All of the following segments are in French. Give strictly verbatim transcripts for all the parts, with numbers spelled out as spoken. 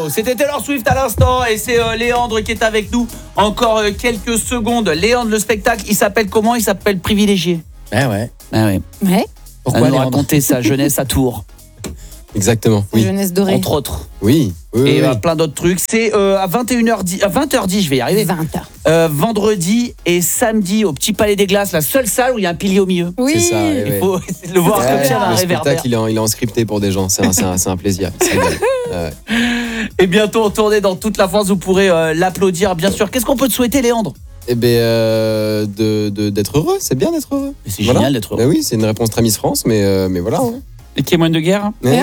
Ciao. C'était Taylor Swift à l'instant et c'est euh, Léandre qui est avec nous. Encore euh, quelques secondes. Léandre, le spectacle, il s'appelle comment? Il s'appelle Privilégié. Ouais, ouais. Ah ouais. Ouais. Pourquoi nous raconter sa jeunesse à Tours? Exactement. Oui. Jeunesse dorée. Entre autres. Oui. oui et oui. Euh, plein d'autres trucs. C'est euh, à vingt et une heures dix, à vingt heures dix, je vais y arriver. vingt heures. Euh, vendredi et samedi au Petit Palais des Glaces, la seule salle où il y a un pilier au milieu. Oui. C'est ça. Il ouais. faut le voir Ouais, comme ça, un le réverbère. spectacle, il est, en, il est en scripté pour des gens. C'est un, c'est un, c'est un plaisir. C'est ouais. Et bientôt en tournée dans toute la France, vous pourrez euh, l'applaudir, bien sûr. Qu'est-ce qu'on peut te souhaiter, Léandre? Eh bien, euh, de, de, d'être heureux. C'est bien d'être heureux. C'est Voilà. génial d'être heureux. Ben oui, c'est une réponse très Miss France, mais, euh, mais voilà. Hein. Et témoin de guerre. Mais-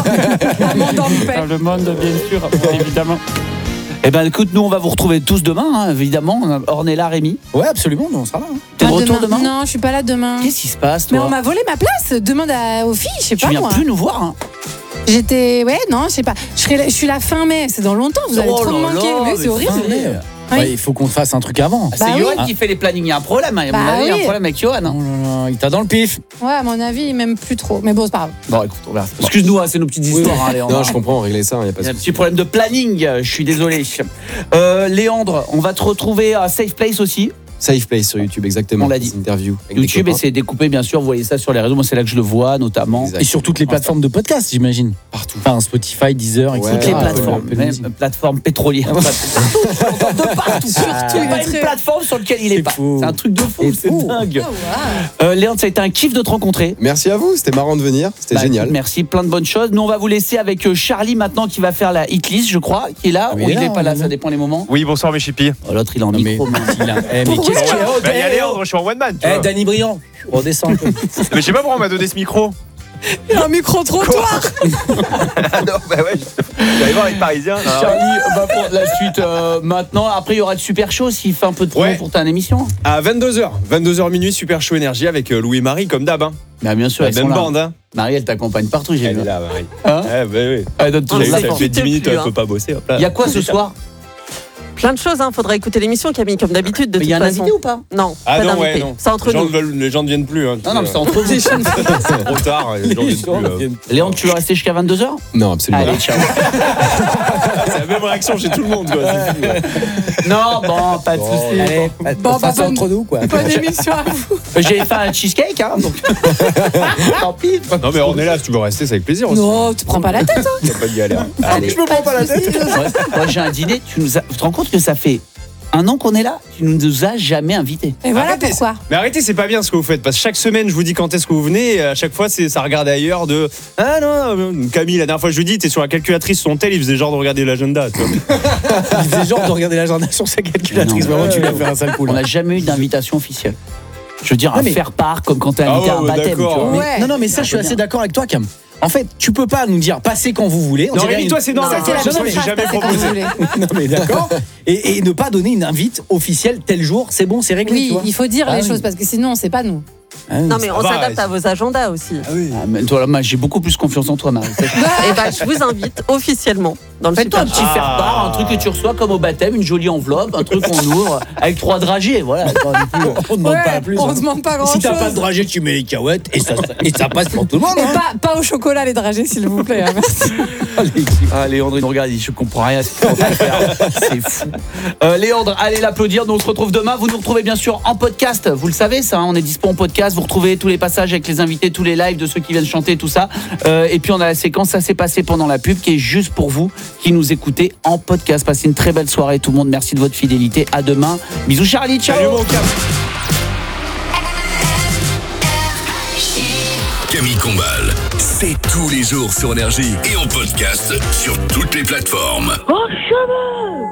Un monde en paix. Dans le monde, bien sûr, évidemment. Eh ben écoute, nous on va vous retrouver tous demain, hein, évidemment. Ornella, Rémi. Ouais, absolument, on sera là. Hein. T'es de Ah, retour demain, Non, je suis pas là demain. Qu'est-ce qui se passe, Mais toi? on m'a volé ma place. Demande à, aux filles, je sais Tu pas viens moi. plus nous voir, hein. J'étais, ouais, non, je sais pas. Je, serai, je suis là fin mai, c'est dans longtemps. Vous allez Oh trop me là manquer. là, Oui, mais c'est horrible. fin mai. Oui. Ouais, il faut qu'on fasse un truc avant. Ah, Bah c'est oui. Johan qui fait les plannings. Il y a un problème, hein. À mon Bah avis, il y a un oui. problème avec Johan. Hein. Oh là là, il t'a dans le pif. Ouais, à mon avis, même plus trop. Mais bon, c'est pas grave. Bon, écoute, on verra. Excuse-nous, hein, c'est nos petites histoires, hein, Léandre. Non, je comprends, régler ça, il n'y a pas Il y de a un souci. petit problème de planning, je suis désolé. Euh, Léandre, on va te retrouver à Safe Place aussi. Safe Place sur YouTube, exactement. On l'a dit. Des interviews avec des YouTube, et copains. c'est découpé, bien sûr. Vous voyez ça sur les réseaux. Moi, c'est là que je le vois, notamment. Exact. Et sur toutes les plateformes de podcast, j'imagine. Partout. Enfin, Spotify, Deezer, et cetera. Toutes les Ah, plateformes, Apple même Music. plateforme pétrolière. Partout, de partout. Surtout, Ah, pas une plateforme sur laquelle il est, C'est pas. fou. C'est un truc de fou, C'est c'est fou. dingue. Oh, wow. Euh, Léandre, ça a été un kiff de te rencontrer. Merci à vous, c'était marrant de venir, c'était Bah, génial. Merci, plein de bonnes choses. Nous, on va vous laisser avec euh, Charlie maintenant qui va faire la hit list, je crois, qui est là. Ah, Ou mais il est il là, n'est pas là, on est ça là. dépend les moments. Oui, bonsoir mes chippies. Oh, l'autre, il est en Non, mais, micro. mince. il a- eh, mais qu'est-ce qu'il y a Oh, Bah, il y a eh, Léandre, je suis en one man. tu Eh, vois. Danny Briand, redescends un peu. Mais je sais pas pourquoi on m'a donné ce micro. Il a un micro-trottoir. Ah non, bah ouais, j'allais voir les Parisiens. Non, Charlie, bah, pour la suite euh, maintenant. Après, il y aura le super show s'il fait un peu de promo Ouais. pour ta émission. À vingt-deux heures, vingt-deux heures minuit, Super Show Énergie avec euh, Louis et Marie, comme d'hab. Hein. Bah, bien sûr, La elles sont même là. bande. Hein. Marie, elle t'accompagne partout, j'ai Elle vu. est là, Marie. Hein Eh, bah, oui. Elle donne tout J'ai le vu, temps. ça fait dix minutes, elle peut pas bosser. Hop là. Il y a quoi ce soir? Plein de choses, hein. Faudra écouter l'émission, Camille, comme d'habitude. De Il y a un toute façon. invité ou pas? Non, Ah pas non, ouais, d'invité. non. C'est entre les, gens nous. ne veulent- les gens ne viennent plus. Hein, Non, non, mais c'est entre vous. c'est trop tard. Les gens ne viennent plus. euh. Léandre, tu veux rester jusqu'à vingt-deux heures? Non, absolument. Allez, ciao. C'est la même réaction chez tout le monde. Quoi. C'est fou, ouais. Non, bon, pas de soucis. Allez, Bon, ça, bah, c'est bonne- entre nous, quoi. Bonne émission à vous. J'ai fait un cheesecake, hein, donc. Tant pis. Non, mais on est là, si tu veux rester, c'est avec plaisir aussi. Non, tu prends pas la tête. Hein. Il n'y a pas de galère. Allez. Je me prends pas la tête. Ouais. Moi, j'ai un dîner. Tu, nous as... tu te rends compte que ça fait un an qu'on est là? Tu ne nous as jamais invités. Et voilà Arrêtez. pourquoi. Mais arrêtez, c'est pas bien ce que vous faites. Parce que chaque semaine, je vous dis quand est-ce que vous venez. Et à chaque fois, c'est, ça regarde ailleurs de. Ah non, non, Camille, la dernière fois, je lui dis, t'es sur la calculatrice sur ton tel, il faisait genre de regarder l'agenda. Tu vois. Il faisait genre de regarder l'agenda sur sa calculatrice. Non. Vraiment, tu lui as fait un sale coup. On là. n'a jamais eu d'invitation officielle. Je veux dire, Non, à mais- faire part comme quand t'es Ah invité à un ouais, baptême. Tu d'accord. vois. Mais- Ouais. Non, non, mais ça, je suis assez d'accord avec toi, Cam. En fait, tu peux pas nous dire passez quand vous voulez. On Non, dirait Rémi, une- toi, c'est normal. Ça, c'est la Toi, petite j'ai phrase, jamais ça, c'est quand proposé. vous voulez. Non, mais d'accord. Et, et ne pas donner une invite officielle tel jour, c'est bon, c'est réglé. tu Oui, vois. il faut dire Ah les oui. choses parce que sinon, c'est pas nous. Ah oui, Non, mais on va, s'adapte c'est- à vos agendas aussi. Ah oui. Ah, mais toi, là, moi, j'ai beaucoup plus confiance en toi, Marie. Et bah, je vous invite officiellement dans le Fais-toi un super petit Ah. faire-part, un truc que tu reçois comme au baptême, une jolie enveloppe, un truc qu'on ouvre avec trois dragées. Voilà. On ne demande pas plus. on hein. demande pas grand Si chose. t'as pas de dragée, tu mets les cahuètes et ça, et ça passe pour tout le monde. Et Hein. pas, pas au chocolat les dragées s'il vous plaît. hein, merci. Ah, Léandre, il nous regarde, il dit, je comprends rien à ce qu'il est en train de faire. C'est fou. Euh, Léandre, allez l'applaudir. Nous, on se retrouve demain. Vous nous retrouvez bien sûr en podcast. Vous le savez, ça, hein, on est dispo en podcast. Vous retrouvez tous les passages avec les invités, tous les lives de ceux qui viennent chanter, tout ça. Euh, et puis, on a la séquence Ça s'est passé pendant la pub qui est juste pour vous qui nous écoutez en podcast. Passez une très belle soirée, tout le monde. Merci de votre fidélité. À demain. Bisous, Charlie. Ciao. Salut, mon Cam. Camille Combal, c'est tous les jours sur Énergie et en podcast sur toutes les plateformes. Oh, chemin